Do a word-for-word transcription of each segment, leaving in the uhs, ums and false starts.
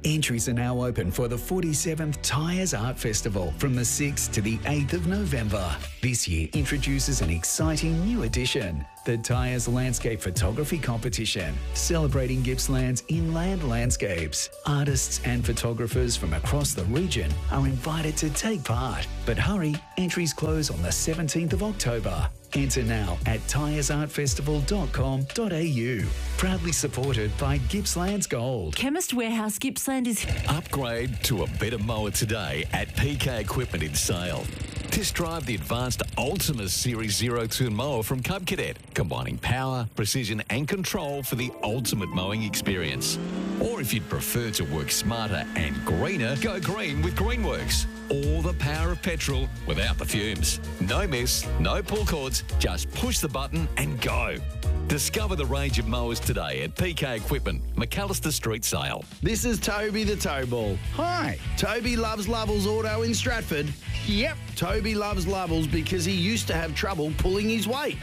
Entries are now open for the forty-seventh Tyres Art Festival from the sixth to the eighth of November. This year introduces an exciting new edition, the Tyres Landscape Photography Competition, celebrating Gippsland's inland landscapes. Artists and photographers from across the region are invited to take part. But hurry, entries close on the seventeenth of October. Enter now at tyres art festival dot com dot a u. Proudly supported by Gippsland's Gold. Chemist Warehouse Gippsland is... Upgrade to a better mower today at P K Equipment in Sale. Test drive the advanced Ultima Series Zero Turn mower from Cub Cadet, combining power, precision and control for the ultimate mowing experience. Or if you'd prefer to work smarter and greener, go green with Greenworks. All the power of petrol without the fumes. No mess, no pull cords, just push the button and go. Discover the range of mowers today at P K Equipment, McAllister Street Sale. This is Toby the Towball. Hi, Toby loves Lovells Auto in Stratford. Yep, Toby loves Lovells because he used to have trouble pulling his weight.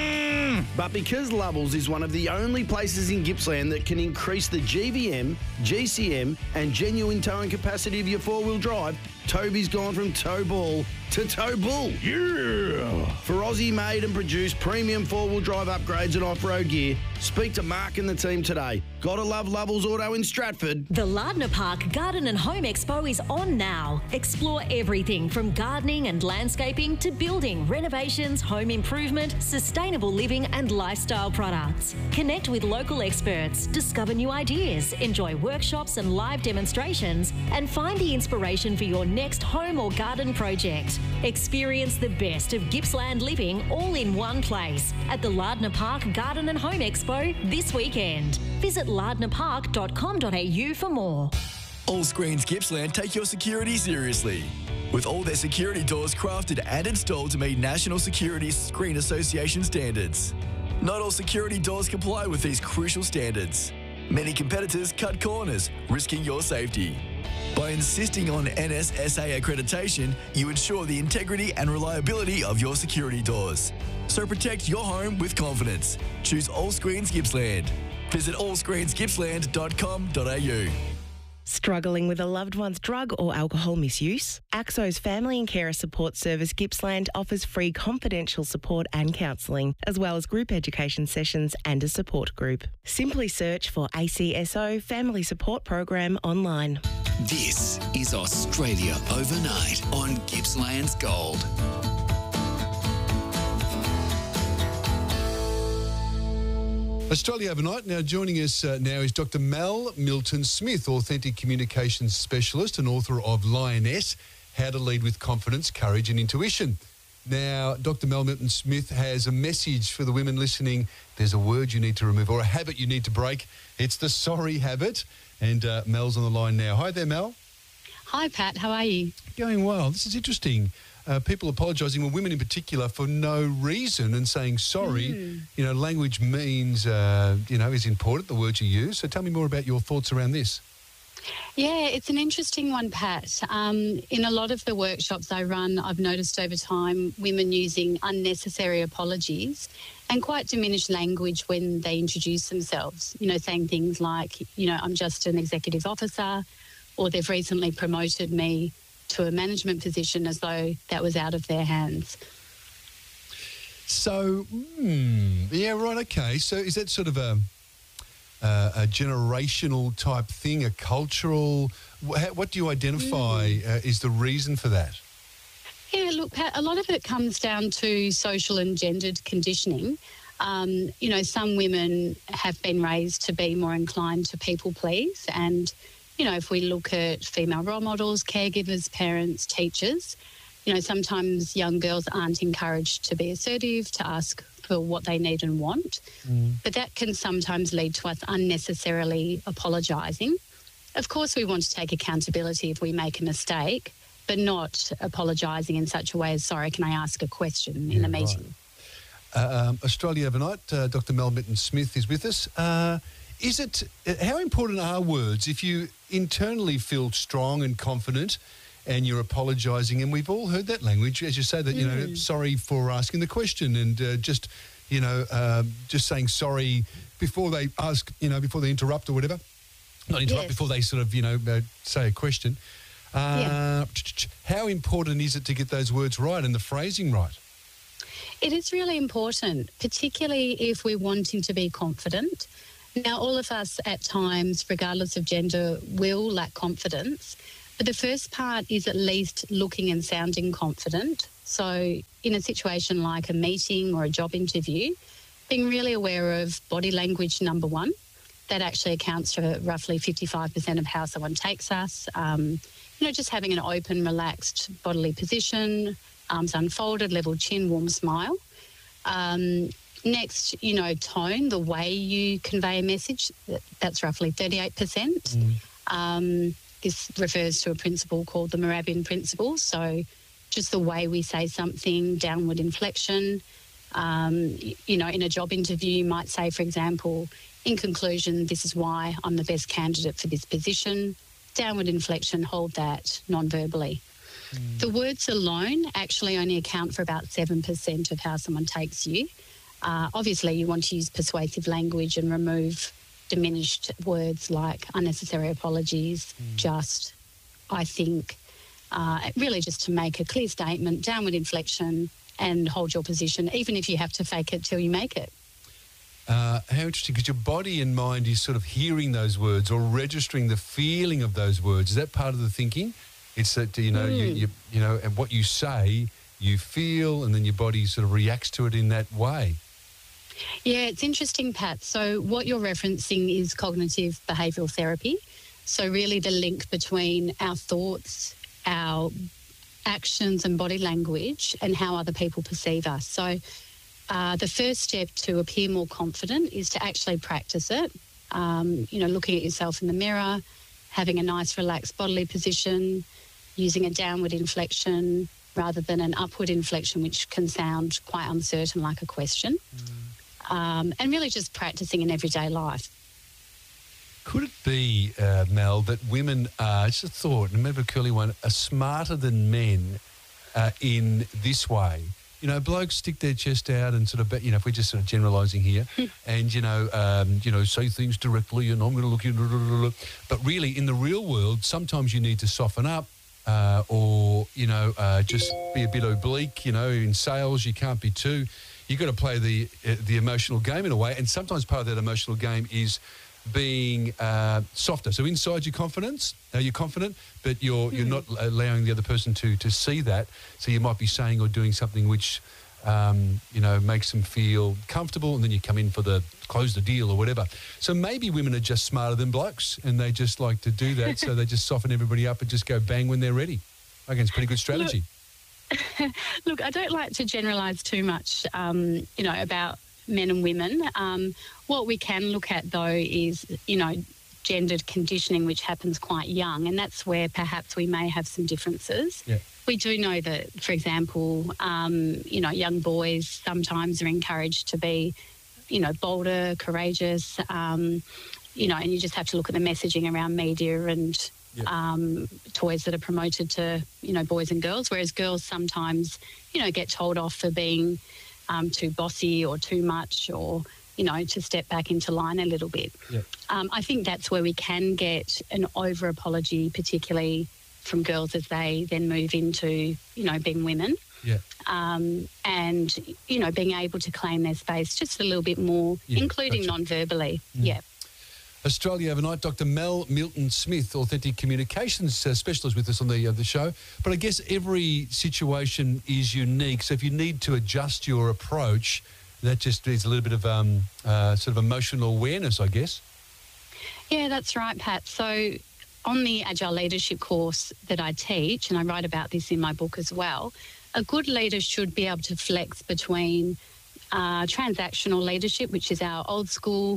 But because Lovells is one of the only places in Gippsland that can increase the G V M, G C M and genuine towing capacity of your four-wheel drive, Toby's gone from tow ball to tow bull. Yeah! For Aussie-made and produced premium four-wheel drive upgrades and off-road gear, speak to Mark and the team today. Gotta love Lovells Auto in Stratford. The Lardner Park Garden and Home Expo is on now. Explore everything from gardening and landscaping to building, renovations, home improvement, sustainable living and lifestyle products. Connect with local experts, discover new ideas, enjoy workshops and live demonstrations, and find the inspiration for your next home or garden project. Experience the best of Gippsland living all in one place at the Lardner Park Garden and Home Expo this weekend. Visit lardner park dot com dot a u for more. All Screens Gippsland take your security seriously, with all their security doors crafted and installed to meet National Security Screen Association standards. Not all security doors comply with these crucial standards. Many competitors cut corners, risking your safety. By insisting on N S S A accreditation, you ensure the integrity and reliability of your security doors. So protect your home with confidence. Choose All Screens Gippsland. Visit all screens gippsland dot com dot a u. Struggling with a loved one's drug or alcohol misuse? AXO's Family and Carer Support Service Gippsland offers free confidential support and counselling, as well as group education sessions and a support group. Simply search for A C S O Family Support Program online. This is Australia Overnight on Gippsland's Gold. Australia Overnight. Now joining us uh, now is Doctor Mel Milton-Smith, Authentic Communications Specialist and author of Lioness, How to Lead with Confidence, Courage and Intuition. Now, Doctor Mel Milton-Smith has a message for the women listening. There's a word you need to remove or a habit you need to break. It's the sorry habit. And uh, Mel's on the line now. Hi there, Mel. Hi, Pat. How are you? Going well. This is interesting. Uh, people apologising, well, women in particular, for no reason and saying sorry. Mm. You know, language means, uh, you know, is important, the words you use. So tell me more about your thoughts around this. Yeah, it's an interesting one, Pat. Um, in a lot of the workshops I run, I've noticed over time women using unnecessary apologies and quite diminished language when they introduce themselves, you know, saying things like, you know, I'm just an executive officer, or they've recently promoted me to a management position as though that was out of their hands. So, hmm, yeah, right, okay. So is that sort of a, uh, a generational type thing, a cultural... What, what do you identify mm. uh, is the reason for that? Yeah, look, Pat, a lot of it comes down to social and gendered conditioning. Um, you know, some women have been raised to be more inclined to people please, and you know, if we look at female role models, caregivers, parents, teachers, you know, sometimes young girls aren't encouraged to be assertive, to ask for what they need and want. Mm. But that can sometimes lead to us unnecessarily apologising. Of course, we want to take accountability if we make a mistake, but not apologising in such a way as, sorry, can I ask a question yeah, in a meeting? Right. Uh, um, Australia Overnight, uh, Doctor Mel Milton-Smith is with us. Uh, Is it, how important are words if you internally feel strong and confident and you're apologising? And we've all heard that language, as you say, that, you mm. know, sorry for asking the question and uh, just, you know, uh, just saying sorry before they ask, you know, before they interrupt or whatever. not interrupt Yes. before they sort of, you know, uh, say a question. Uh, Yeah. How important is it to get those words right and the phrasing right? It is really important, particularly if we're wanting to be confident. Now, all of us at times, regardless of gender, will lack confidence. But the first part is at least looking and sounding confident. So in a situation like a meeting or a job interview, being really aware of body language, number one. That actually accounts for roughly fifty-five percent of how someone takes us. Um, you know, just having an open, relaxed bodily position, arms unfolded, level chin, warm smile. Um, next, you know, tone, the way you convey a message, that's roughly thirty-eight percent. Mm. Um, this refers to a principle called the Morabian principle. So just the way we say something, downward inflection. Um, you know, in a job interview, you might say, for example, in conclusion, this is why I'm the best candidate for this position. Downward inflection, hold that non-verbally. Mm. The words alone actually only account for about seven percent of how someone takes you. Uh, obviously, you want to use persuasive language and remove diminished words like unnecessary apologies, mm. just, I think, uh, really just to make a clear statement, downward inflection, and hold your position, even if you have to fake it till you make it. Uh, how interesting, because your body and mind is sort of hearing those words or registering the feeling of those words. Is that part of the thinking? It's that, you know, mm. you, you, you know, and what you say, you feel, and then your body sort of reacts to it in that way. Yeah, it's interesting, Pat. So what you're referencing is cognitive behavioural therapy. So really the link between our thoughts, our actions and body language and how other people perceive us. So uh, the first step to appear more confident is to actually practice it. Um, you know, looking at yourself in the mirror, having a nice relaxed bodily position, using a downward inflection rather than an upward inflection, which can sound quite uncertain like a question. Mm. Um, and really just practicing in everyday life. Could it be, uh, Mel, that women are, it's a thought, and maybe a curly one, are smarter than men uh, in this way? You know, blokes stick their chest out and sort of, you know, if we're just sort of generalising here, and, you know, um, you know, say things directly and I'm going to look at you. But really, in the real world, sometimes you need to soften up uh, or, you know, uh, just be a bit oblique. You know, in sales, you can't be too. You've got to play the, uh, the emotional game in a way, and sometimes part of that emotional game is being uh, softer. So inside your confidence, uh, you're confident, but you're mm. you're not allowing the other person to to see that. So you might be saying or doing something which, um, you know, makes them feel comfortable, and then you come in for the close the deal or whatever. So maybe women are just smarter than blokes, and they just like to do that. So they just soften everybody up and just go bang when they're ready. I think it's a pretty good strategy. Look, look I don't like to generalise too much, um, you know, about men and women. Um, what we can look at, though, is, you know, gendered conditioning, which happens quite young, and that's where perhaps we may have some differences. Yeah. We do know that, for example, um, you know, young boys sometimes are encouraged to be, you know, bolder, courageous, um, you know, and you just have to look at the messaging around media and yeah. um, toys that are promoted to, you know, boys and girls, whereas girls sometimes, you know, get told off for being Um, too bossy or too much, or, you know, to step back into line a little bit. Yeah. Um, I think that's where we can get an over-apology, particularly from girls as they then move into, you know, being women. Yeah. Um, and, you know, being able to claim their space just a little bit more, yeah, including gotcha. non-verbally. Mm. Yeah. Australia Overnight, Doctor Mel Milton-Smith, Authentic Communications uh, Specialist with us on the uh, the show. But I guess every situation is unique. So if you need to adjust your approach, that just is a little bit of um, uh, sort of emotional awareness, I guess. Yeah, that's right, Pat. So on the Agile Leadership course that I teach, and I write about this in my book as well, a good leader should be able to flex between uh, transactional leadership, which is our old school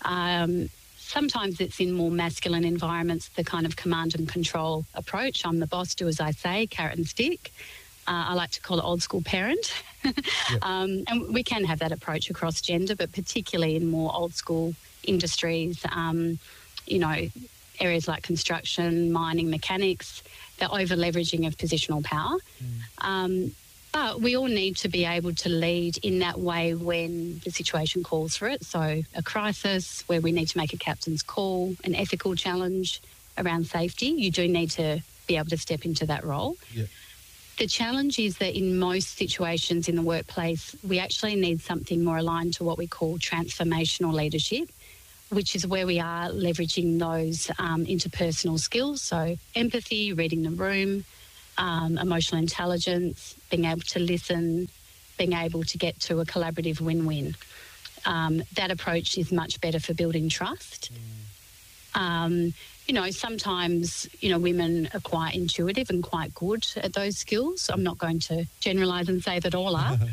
um sometimes it's in more masculine environments, the kind of command and control approach. I'm the boss, do as I say, carrot and stick. Uh, I like to call it old school parent. Yep. um, and we can have that approach across gender, but particularly in more old school industries, um, you know, areas like construction, mining, mechanics, the over leveraging of positional power. Mm. Um, But we all need to be able to lead in that way when the situation calls for it. So a crisis where we need to make a captain's call, an ethical challenge around safety, you do need to be able to step into that role. Yeah. The challenge is that in most situations in the workplace, we actually need something more aligned to what we call transformational leadership, which is where we are leveraging those um, interpersonal skills. So empathy, reading the room, um, emotional intelligence, being able to listen, being able to get to a collaborative win-win. Um, that approach is much better for building trust. Mm. Um, you know, sometimes, you know, women are quite intuitive and quite good at those skills. I'm not going to generalise and say that all are.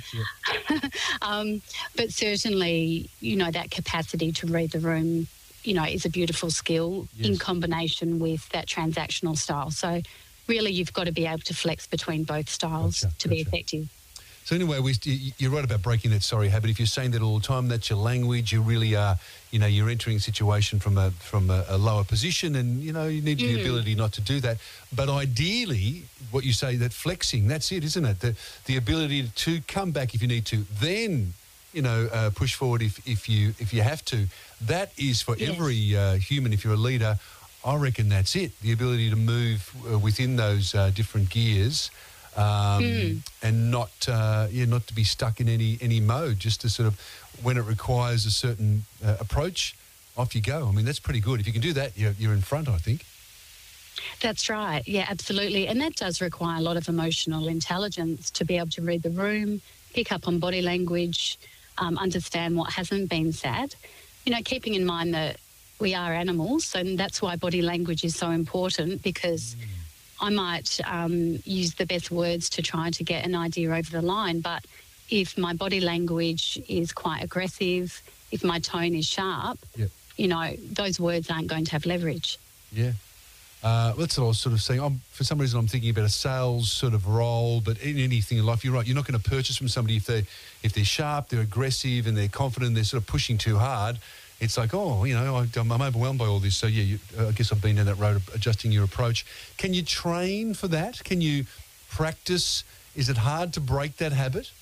um, but certainly, you know, that capacity to read the room, you know, is a beautiful skill yes. in combination with that transactional style. So really you've got to be able to flex between both styles gotcha, to gotcha. be effective. So anyway, we, you're right about breaking that sorry habit. If you're saying that all the time, that's your language. You really are, you know, you're entering a situation from a from a, a lower position, and you know you need mm. the ability not to do that. But ideally, what you say, that flexing, that's it, isn't it? The the ability to come back if you need to, then you know uh, push forward if if you if you have to. That is for yes. every uh, human. If you're a leader, I reckon that's it. The ability to move uh, within those uh, different gears. Um, mm. and not uh, yeah, not to be stuck in any any mode, just to sort of, when it requires a certain uh, approach, off you go. I mean, that's pretty good. If you can do that, you're, you're in front, I think. That's right. Yeah, absolutely. And that does require a lot of emotional intelligence to be able to read the room, pick up on body language, um, understand what hasn't been said. You know, keeping in mind that we are animals, and that's why body language is so important, because mm. I might um, use the best words to try to get an idea over the line, but if my body language is quite aggressive, if my tone is sharp, yep. you know, those words aren't going to have leverage. Yeah. Uh, that's what I was sort of saying. I'm, for some reason I'm thinking about a sales sort of role, but in anything in life, you're right, you're not going to purchase from somebody if they're, if they're sharp, they're aggressive and they're confident, they're sort of pushing too hard. It's like, oh, you know, I'm, I'm overwhelmed by all this. So, yeah, you, uh, I guess I've been down that road of adjusting your approach. Can you train for that? Can you practice? Is it hard to break that habit?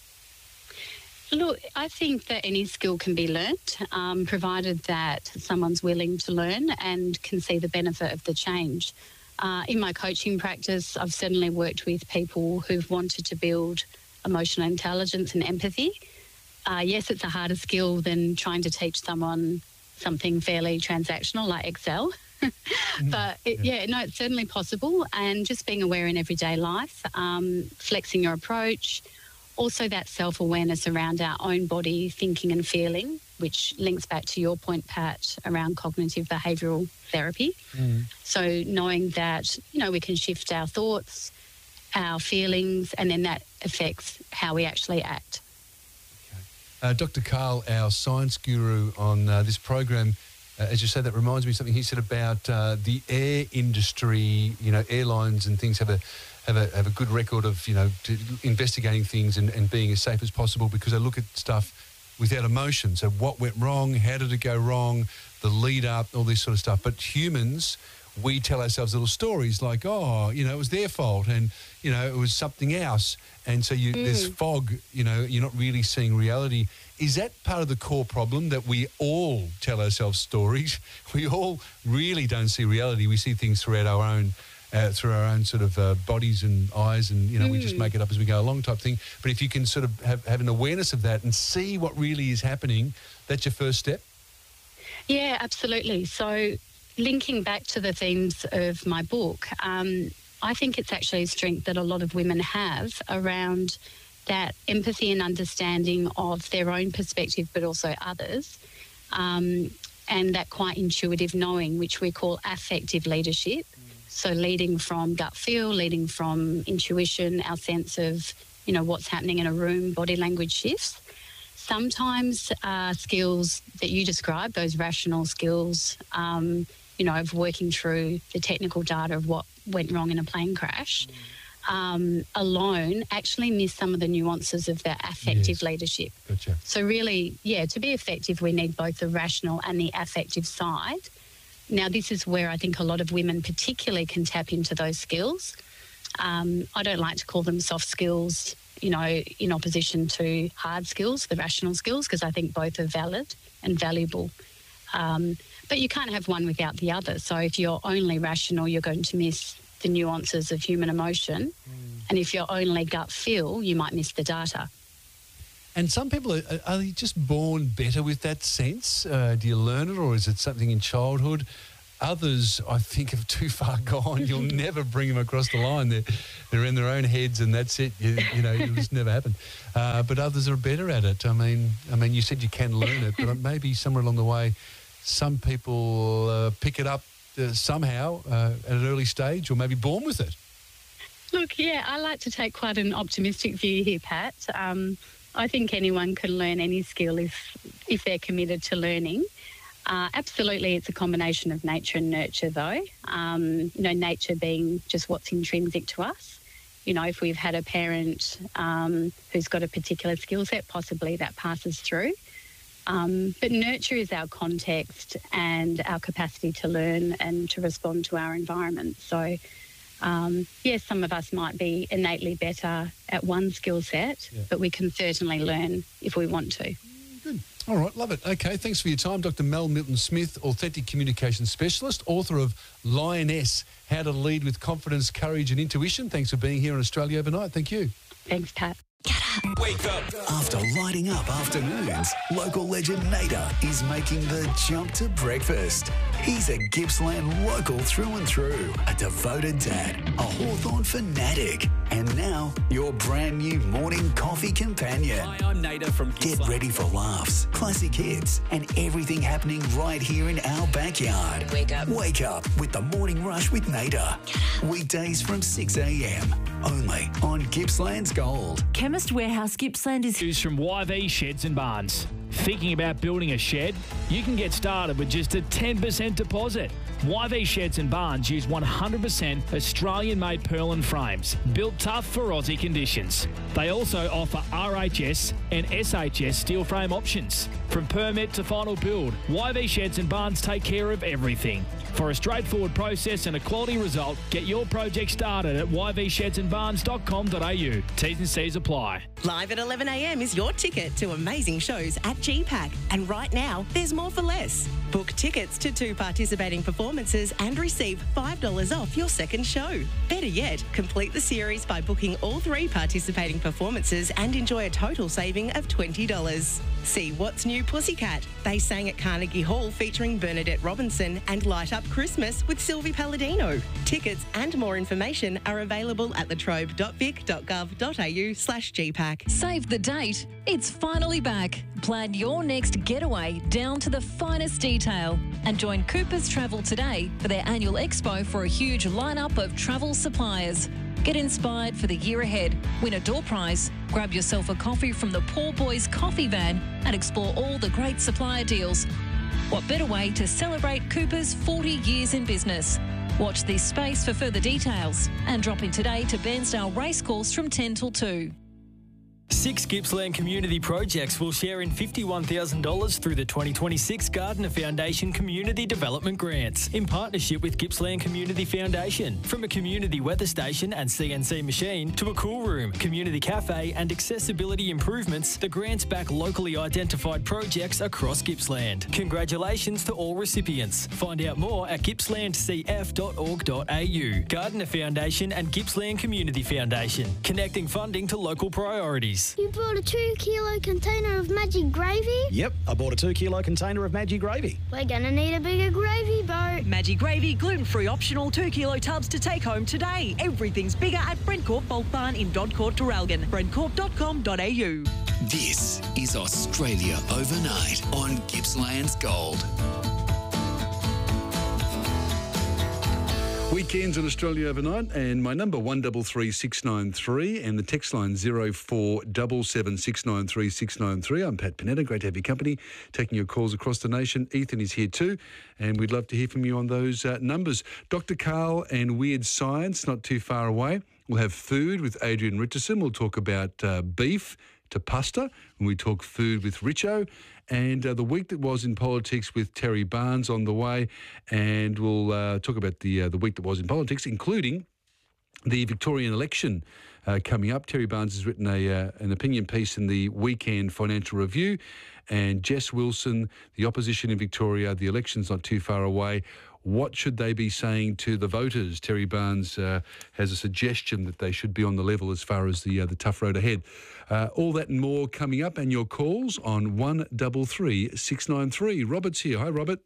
Look, I think that any skill can be learnt, um, provided that someone's willing to learn and can see the benefit of the change. Uh, in my coaching practice, I've certainly worked with people who've wanted to build emotional intelligence and empathy. Uh, yes, it's a harder skill than trying to teach someone something fairly transactional like Excel. But, it, yeah. yeah, no, it's certainly possible. And just being aware in everyday life, um, flexing your approach, also that self-awareness around our own body, thinking and feeling, which links back to your point, Pat, around cognitive behavioural therapy. Mm. So knowing that, you know, we can shift our thoughts, our feelings, and then that affects how we actually act. Uh, Doctor Karl, our science guru on uh, this program, uh, as you say, that reminds me of something he said about uh, the air industry. You know, airlines and things have a have a have a good record of, you know, to investigating things and, and being as safe as possible, because they look at stuff without emotion. So what went wrong? How did it go wrong? The lead up, all this sort of stuff. But humans, we tell ourselves little stories like, oh, you know, it was their fault, and, you know, it was something else. And so you, mm. there's fog, you know, you're not really seeing reality. Is that part of the core problem, that we all tell ourselves stories? We all really don't see reality. We see things throughout our own, uh, through our own sort of uh, bodies and eyes, and, you know, mm. we just make it up as we go along type thing. But if you can sort of have, have an awareness of that and see what really is happening, that's your first step? Yeah, absolutely. So linking back to the themes of my book, um, I think it's actually a strength that a lot of women have around that empathy and understanding of their own perspective, but also others, um, and that quite intuitive knowing, which we call affective leadership. Mm. So leading from gut feel, leading from intuition, our sense of, you know, what's happening in a room, body language shifts. Sometimes uh, skills that you described, those rational skills, um, you know, of working through the technical data of what went wrong in a plane crash, mm. um, alone actually miss some of the nuances of that affective yes. leadership. Gotcha. So really, yeah, to be effective, we need both the rational and the affective side. Now, this is where I think a lot of women particularly can tap into those skills. Um, I don't like to call them soft skills. you know, in opposition to hard skills, the rational skills, because I think both are valid and valuable. Um, but you can't have one without the other. So if you're only rational, you're going to miss the nuances of human emotion. Mm. And if you're only gut feel, you might miss the data. And some people, are, are they just born better with that sense? Uh, do you learn it, or is it something in childhood? Others, I think, have too far gone. You'll never bring them across the line. They're, they're in their own heads, and that's it. You, you know, it'll just never happen. Uh, but others are better at it. I mean, I mean, you said you can learn it, but maybe somewhere along the way, some people uh, pick it up uh, somehow uh, at an early stage, or maybe born with it. Look, yeah, I like to take quite an optimistic view here, Pat. Um, I think anyone can learn any skill if if they're committed to learning. Uh, absolutely, it's a combination of nature and nurture, though. Um, you know, nature being just what's intrinsic to us. You know, if we've had a parent um, who's got a particular skill set, possibly that passes through. Um, but nurture is our context and our capacity to learn and to respond to our environment. So, um, yes, some of us might be innately better at one skill set, yeah. but we can certainly learn if we want to. Good. All right, love it. Okay, thanks for your time. Doctor Mel Milton-Smith, Authentic Communication Specialist, author of Lioness, How to Lead with Confidence, Courage and Intuition. Thanks for being here on Australia Overnight. Thank you. Thanks, Pat. Wake up. After lighting up afternoons, local legend Nader is making the jump to breakfast. He's a Gippsland local through and through, a devoted dad, a Hawthorn fanatic, and now your brand new morning coffee companion. Hi, I'm Nader from Gippsland. Get ready for laughs, classic hits, and everything happening right here in our backyard. Wake up. Wake up with the Morning Rush with Nader. Weekdays from six a.m. only on Gippsland's Gold. Chemist Warehouse Gippsland is News from Y V Sheds and Barns. Thinking about building a shed? You can get started with just a ten percent deposit. Y V Sheds and Barns use one hundred percent Australian-made purlin frames, built tough for Aussie conditions. They also offer R H S and S H S steel frame options. From permit to final build, Y V Sheds and Barns take care of everything. For a straightforward process and a quality result, get your project started at y v sheds and barns dot com dot a u. T's and C's apply. Live at eleven a.m. is your ticket to amazing shows at G PAC. And right now, there's more for less. Book tickets to two participating performances and receive five dollars off your second show. Better yet, complete the series by booking all three participating performances and enjoy a total saving of twenty dollars. See What's New Pussycat. They sang at Carnegie Hall featuring Bernadette Robinson and Light Up Christmas with Sylvie Palladino. Tickets and more information are available at latrobe dot vic dot gov dot a u slash G PAC. Save the date. It's finally back. Plan your next getaway down to the finest detail and join Coopers Travel today for their annual expo for a huge lineup of travel suppliers. Get inspired for the year ahead. Win a door prize. Grab yourself a coffee from the Poor Boys Coffee Van and explore all the great supplier deals. What better way to celebrate Cooper's forty years in business? Watch this space for further details and drop in today to Bairnsdale Racecourse from ten till two. Six Gippsland community projects will share in fifty-one thousand dollars through the twenty twenty-six Gardner Foundation Community Development Grants in partnership with Gippsland Community Foundation. From a community weather station and C N C machine to a cool room, community cafe and accessibility improvements, the grants back locally identified projects across Gippsland. Congratulations to all recipients. Find out more at gippsland c f dot org dot a u. Gardner Foundation and Gippsland Community Foundation, connecting funding to local priorities. You bought a two kilo container of Maggi gravy? Yep, I bought a two kilo container of Maggi gravy. We're going to need a bigger gravy boat. Maggi gravy, gluten-free optional two kilo tubs to take home today. Everything's bigger at Brentcorp Bulk Barn in Dodcourt, Traralgon. brentcorp dot com dot a u. This is Australia Overnight on Gippsland's Gold. Weekends on Australia Overnight, and my number one double three six nine three and the text line zero four seven seven six nine three six nine three. I'm Pat Panetta. Great to have your company, taking your calls across the nation. Ethan is here too, and we'd love to hear from you on those uh, numbers. Doctor Carl and Weird Science, not too far away. We'll have food with Adrian Richardson. We'll talk about uh, beef to pasta when we talk food with Richo. And uh, the week that was in politics with Terry Barnes on the way. And we'll uh, talk about the uh, the week that was in politics, including the Victorian election uh, coming up. Terry Barnes has written a uh, an opinion piece in the Weekend Financial Review, and Jess Wilson, the opposition in Victoria, the election's not too far away. What should they be saying to the voters? Terry Barnes uh, has a suggestion that they should be on the level as far as the uh, the tough road ahead. Uh, all that and more coming up, and your calls on one double three six nine three. Robert's here. Hi, Robert.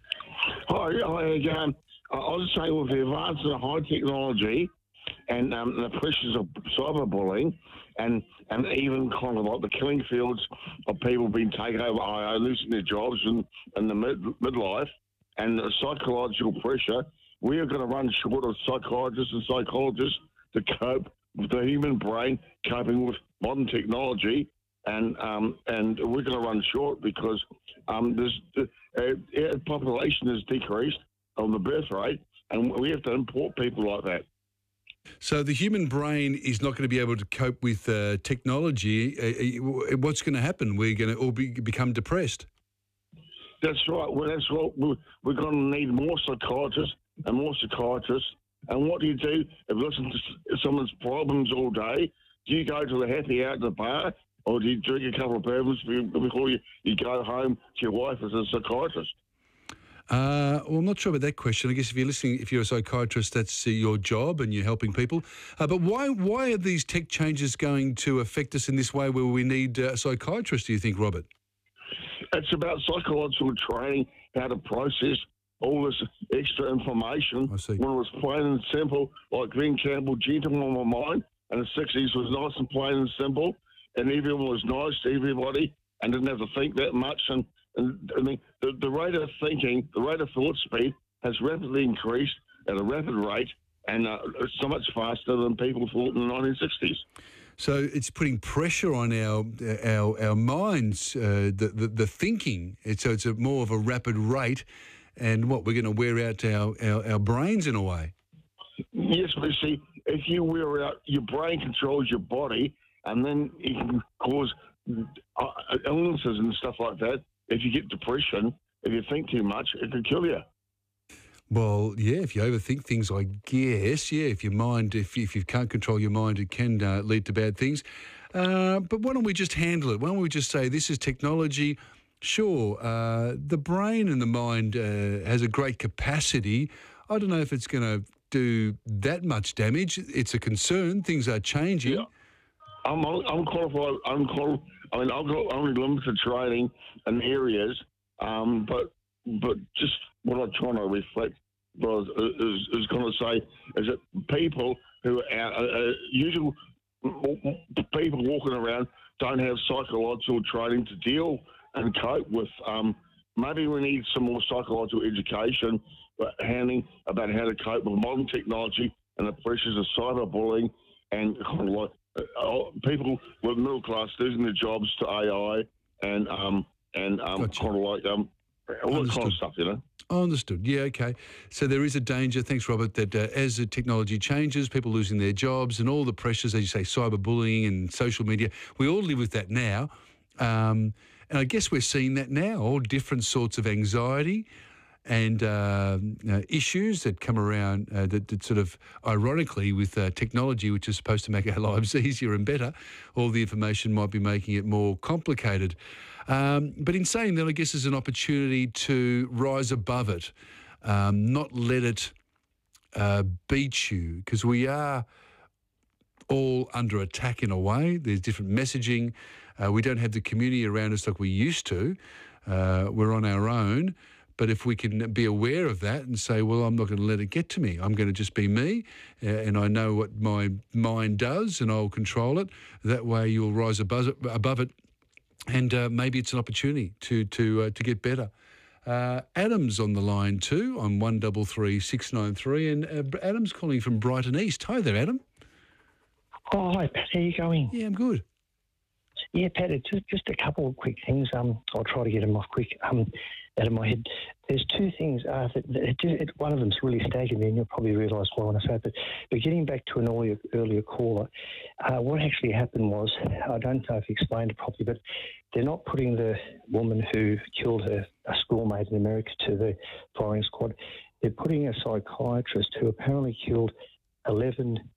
Hi, hi again. I was saying with the advance of high technology and um, the pressures of cyberbullying, and and even kind of like the killing fields of people being taken over, I O, losing their jobs in, in the mid, midlife, and the psychological pressure, we are going to run short of psychiatrists and psychologists to cope with the human brain coping with modern technology, and um, and we're going to run short because um, this uh, uh, population has decreased on the birth rate, and we have to import people like that. So the human brain is not going to be able to cope with uh, technology. Uh, what's going to happen? We're going to all be, become depressed. That's right. Well, that's what we're, we're going to need more psychiatrists and more psychiatrists. And what do you do if you listen to someone's problems all day? Do you go to the happy hour at the bar, or do you drink a couple of bourbons before you, you go home to your wife as a psychiatrist? Uh, well, I'm not sure about that question. I guess if you're listening, if you're a psychiatrist, that's uh, your job and you're helping people. Uh, but why why are these tech changes going to affect us in this way where we need uh, a psychiatrist, do you think, Robert? It's about psychological training, how to process all this extra information. I see. When it was plain and simple, like Glenn Campbell, Gentleman of Mine, and the sixties was nice and plain and simple, and everyone was nice to everybody and didn't have to think that much. And And I mean, the, the rate of thinking, the rate of thought speed has rapidly increased at a rapid rate, and uh, it's so much faster than people thought in the nineteen sixties. So it's putting pressure on our our our minds, uh, the, the the thinking. It's, so it's a more of a rapid rate, and what, we're going to wear out our, our, our brains in a way. Yes, but see, if you wear out, your brain controls your body, and then it can cause uh, illnesses and stuff like that. If you get depression, if you think too much, it could kill you. Well, yeah, if you overthink things, I guess, yeah, if your mind, if, if you can't control your mind, it can uh, lead to bad things. Uh, but why don't we just handle it? Why don't we just say this is technology? Sure, uh, the brain and the mind uh, has a great capacity. I don't know if it's going to do that much damage. It's a concern. Things are changing. Yeah. I'm, I'm qualified. I'm qualified. I mean, I've got only limited training in areas, um, but but just what I'm trying to reflect was, is, is going to say is that people who are uh, usual people walking around don't have psychological training to deal and cope with. Um, maybe we need some more psychological education, but handling about how to cope with modern technology and the pressures of cyberbullying and kind of like. Uh, people with middle class losing their jobs to A I and um and um gotcha. kind of like um all that kind of stuff, you know. Oh, understood. Yeah, okay. So there is a danger, thanks, Robert, that uh, as the technology changes, people losing their jobs and all the pressures, as you say, cyberbullying and social media, we all live with that now. Um, and I guess we're seeing that now, all different sorts of anxiety and uh, uh, issues that come around uh, that, that sort of, ironically, with uh, technology, which is supposed to make our lives easier and better, all the information might be making it more complicated. Um, but in saying that, I guess there's an opportunity to rise above it, um, not let it uh, beat you, because we are all under attack in a way. There's different messaging. Uh, we don't have the community around us like we used to. Uh, we're on our own. But if we can be aware of that and say, well, I'm not going to let it get to me. I'm going to just be me, uh, and I know what my mind does, and I'll control it. That way you'll rise above it, above it and uh, maybe it's an opportunity to to uh, to get better. Uh, Adam's on the line too on one double three six nine three, and uh, Adam's calling from Brighton East. Hi there, Adam. Oh, hi, Pat. How are you going? Yeah, I'm good. Yeah, Pat, it's just, just a couple of quick things. Um, I'll try to get them off quick. Um, out of my head. There's two things. Uh, that, that, it, one of them's really staggered me, and you'll probably realise why when I say it. But, but getting back to an earlier, earlier caller, uh, what actually happened was, I don't know if you explained it properly, but they're not putting the woman who killed her, a schoolmate in America, to the firing squad. They're putting a psychiatrist who apparently killed eleven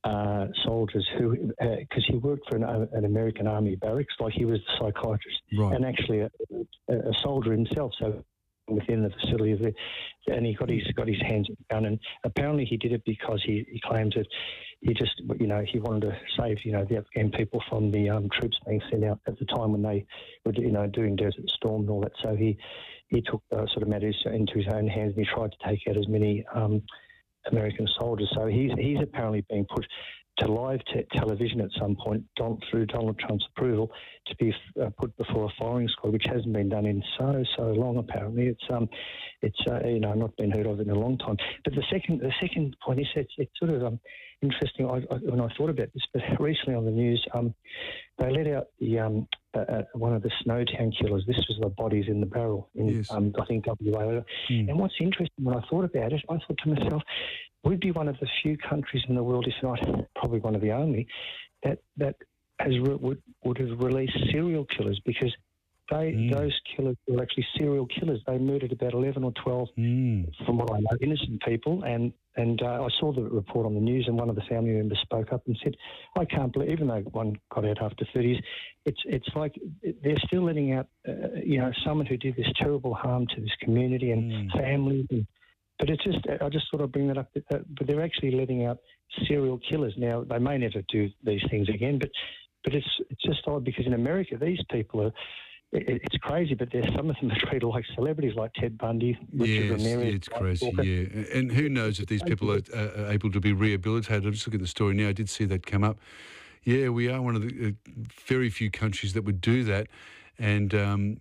uh, soldiers who, because uh, he worked for an, an American Army barracks, like he was the psychiatrist, right. and actually a, a soldier himself. So within the facility of the, and he got his got his hands on the gun, and apparently he did it because he, he claims that he just, you know, he wanted to save, you know, the Afghan people from the um, troops being sent out at the time when they were, you know, doing Desert Storm and all that. So he he took uh, sort of matters into his own hands, and he tried to take out as many um, American soldiers. So he's he's apparently being put to live te- television at some point, Don, through Donald Trump's approval, to be uh, put before a firing squad, which hasn't been done in so so long. Apparently, it's um, it's uh, you know not been heard of in a long time. But the second the second point is it's, it's sort of um, interesting. I, I, when I thought about this, but recently on the news, um, they let out the um, uh, uh, one of the Snowtown killers. This was the bodies in the barrel in Yes. um, I think W A. Mm. And what's interesting when I thought about it, I thought to myself, we'd be one of the few countries in the world, if not probably one of the only, that that has re- would would have released serial killers, because they Mm. those killers were actually serial killers. They murdered about eleven or twelve, Mm. from what I know, innocent people. And and uh, I saw the report on the news, and one of the family members spoke up and said, "I can't believe," even though one got out after thirties, it's it's like they're still letting out, uh, you know, someone who did this terrible harm to this community and Mm. families. And, but it's just, I just thought I'd bring that up. But, uh, but they're actually letting out serial killers now. They may never do these things again, but but it's it's just odd, because in America these people are. It, it's crazy, but there's some of them are treated like celebrities, like Ted Bundy, Richard Yes, Ramirez. it's crazy, yeah. And who knows if these people are, uh, are able to be rehabilitated. I'm just looking at the story now. I did see that come up. Yeah, we are one of the uh, very few countries that would do that. And um,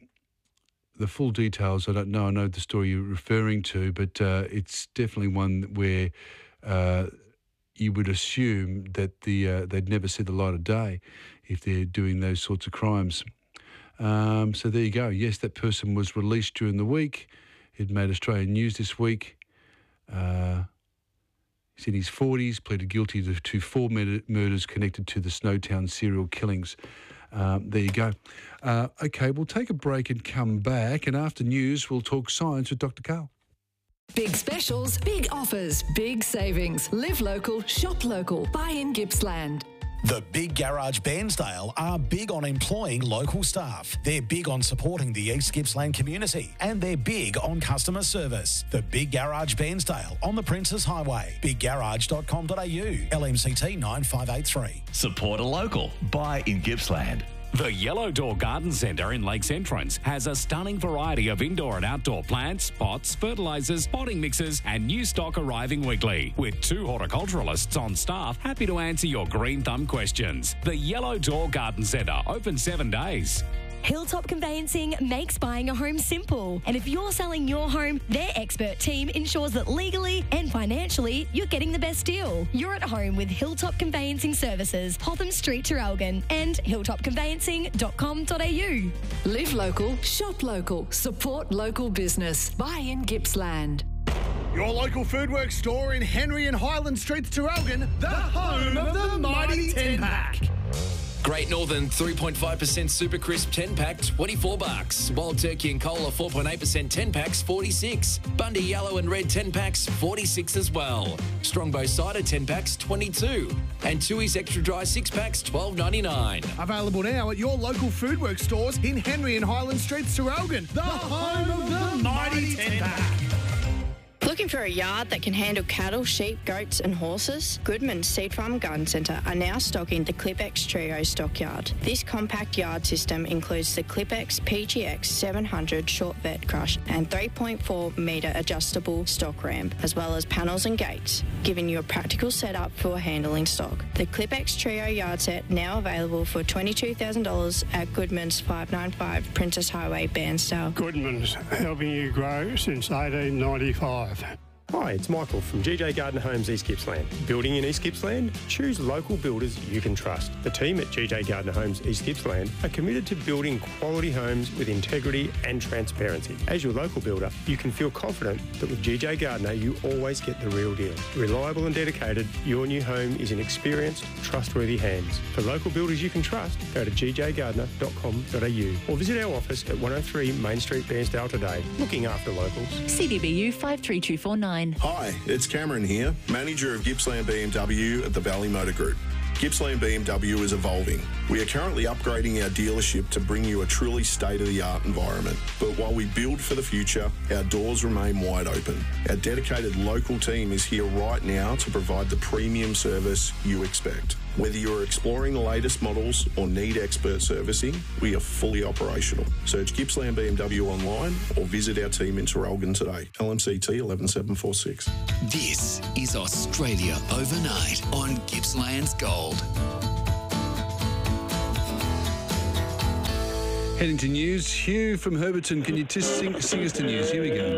the full details, I don't know. I know the story you're referring to, but uh, it's definitely one where uh, you would assume that the uh, they'd never see the light of day if they're doing those sorts of crimes. Um, so there you go. Yes, that person was released during the week. It made Australian news this week. Uh, he's in his forties, pleaded guilty to, to four murder, murders connected to the Snowtown serial killings. Um, there you go. Uh, okay, we'll take a break and come back. And after news, we'll talk science with Doctor Carl. Big specials, big offers, big savings. Live local, shop local. Buy in Gippsland. The Big Garage Bairnsdale are big on employing local staff. They're big on supporting the East Gippsland community, and they're big on customer service. The Big Garage Bairnsdale on the Princes Highway. big garage dot com dot a u. L M C T nine five eight three. Support a local. Buy in Gippsland. The Yellow Door Garden Centre in Lakes Entrance has a stunning variety of indoor and outdoor plants, pots, fertilisers, potting mixes and new stock arriving weekly, with two horticulturalists on staff happy to answer your green thumb questions. The Yellow Door Garden Centre, open seven days. Hilltop Conveyancing makes buying a home simple. And if you're selling your home, their expert team ensures that legally and financially you're getting the best deal. You're at home with Hilltop Conveyancing Services, Hotham Street, Traralgon, and hilltop conveyancing dot com dot a u. Live local, shop local, support local business. Buy in Gippsland. Your local Foodworks store in Henry and Highland Streets, Traralgon, the home of the mighty ten pack. Great Northern three point five percent Super Crisp ten pack, twenty-four bucks. Wild Turkey and Cola four point eight percent ten packs, forty-six. Bundy Yellow and Red ten packs, forty-six as well. Strongbow Cider ten packs, twenty-two. And Tooheys Extra Dry six packs, twelve ninety-nine. Available now at your local Foodworks stores in Henry and Highland Streets, Traralgon, the home of the mighty ten pack. Looking for a yard that can handle cattle, sheep, goats and horses? Goodman's Seed Farm Garden Centre are now stocking the ClipX Trio Stockyard. This compact yard system includes the ClipX P G X seven hundred short vet crush and three point four metre adjustable stock ramp, as well as panels and gates, giving you a practical setup for handling stock. The ClipX Trio yard set now available for twenty-two thousand dollars at Goodman's five ninety-five Princess Highway, Bairnsdale. Goodman's, helping you grow since eighteen ninety-five. Hi, it's Michael from G J Gardner Homes East Gippsland. Building in East Gippsland? Choose local builders you can trust. The team at G J Gardner Homes East Gippsland are committed to building quality homes with integrity and transparency. As your local builder, you can feel confident that with G J Gardner you always get the real deal. Reliable and dedicated, your new home is in experienced, trustworthy hands. For local builders you can trust, go to g j gardner dot com dot a u or visit our office at one oh three Main Street, Bairnsdale today. Looking after locals. C D B U five three two four nine. online. Hi, it's Cameron here, manager of Gippsland B M W at the Valley Motor Group. Gippsland B M W is evolving. We are currently upgrading our dealership to bring you a truly state-of-the-art environment. But while we build for the future, our doors remain wide open. Our dedicated local team is here right now to provide the premium service you expect. Whether you're exploring the latest models or need expert servicing, we are fully operational. Search Gippsland B M W online or visit our team in Terrelgan today. L M C T eleven seven four six. This is Australia Overnight on Gippsland's Gold. Heading to news. Hugh from Herberton, can you just sing, sing us the news? Here we go.